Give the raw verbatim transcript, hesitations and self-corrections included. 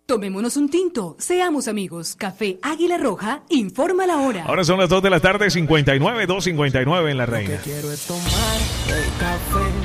Tomémonos un tinto, seamos amigos. Café Águila Roja, informa la hora. Ahora son las dos de la tarde, cincuenta y nueve, dos cincuenta y nueve en La Reina. Lo que quiero es tomar el café